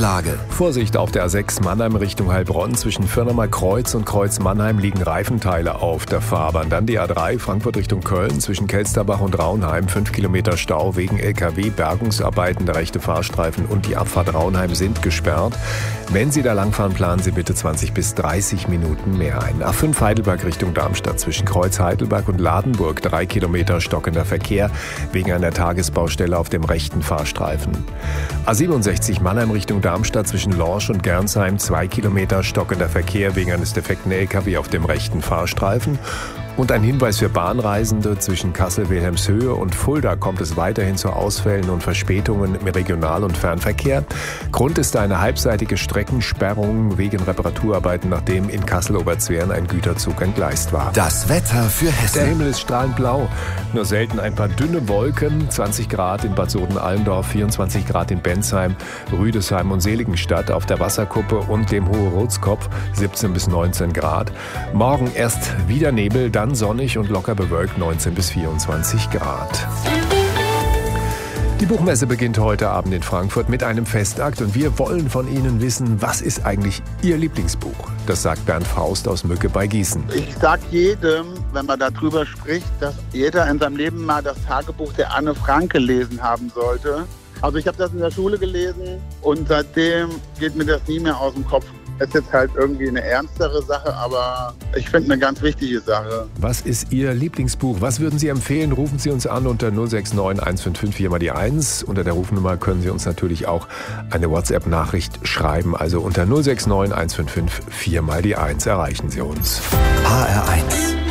Verkehrslage. Vorsicht auf der A6 Mannheim Richtung Heilbronn. Zwischen Firnamer Kreuz und Kreuz Mannheim liegen Reifenteile auf der Fahrbahn. Dann die A3 Frankfurt Richtung Köln. Zwischen Kelsterbach und Raunheim 5 Kilometer Stau wegen LKW. Bergungsarbeiten, der rechte Fahrstreifen und die Abfahrt Raunheim sind gesperrt. Wenn Sie da langfahren, planen Sie bitte 20 bis 30 Minuten mehr ein. A5 Heidelberg Richtung Darmstadt. Zwischen Kreuz Heidelberg und Ladenburg 3 Kilometer stockender Verkehr wegen einer Tagesbaustelle auf dem rechten Fahrstreifen. A67 Mannheim Richtung Darmstadt zwischen Lorsch und Gernsheim 2 Kilometer stockender Verkehr wegen eines defekten LKW auf dem rechten Fahrstreifen. Und ein Hinweis für Bahnreisende: zwischen Kassel-Wilhelmshöhe und Fulda kommt es weiterhin zu Ausfällen und Verspätungen im Regional- und Fernverkehr. Grund ist eine halbseitige Streckensperrung wegen Reparaturarbeiten, nachdem in Kassel-Oberzweren ein Güterzug entgleist war. Das Wetter für Hessen. Der Himmel ist strahlend blau, nur selten ein paar dünne Wolken. 20 Grad in Bad Soden-Allendorf, 24 Grad in Bensheim, Rüdesheim und Seligenstadt, auf der Wasserkuppe und dem Hohe-Rotskopf 17 bis 19 Grad. Morgen erst wieder Nebel, dann sonnig und locker bewölkt 19 bis 24 Grad. Die Buchmesse beginnt heute Abend in Frankfurt mit einem Festakt und wir wollen von Ihnen wissen, was ist eigentlich Ihr Lieblingsbuch? Das sagt Bernd Faust aus Mücke bei Gießen. Ich sag jedem, wenn man darüber spricht, dass jeder in seinem Leben mal das Tagebuch der Anne Frank gelesen haben sollte. Also ich habe das in der Schule gelesen und seitdem geht mir das nie mehr aus dem Kopf. Es ist jetzt halt irgendwie eine ernstere Sache, aber ich finde eine ganz wichtige Sache. Was ist Ihr Lieblingsbuch? Was würden Sie empfehlen? Rufen Sie uns an unter 069 155 4 mal die 1. Unter der Rufnummer können Sie uns natürlich auch eine WhatsApp-Nachricht schreiben. Also unter 069 155 4 mal die 1 erreichen Sie uns. HR1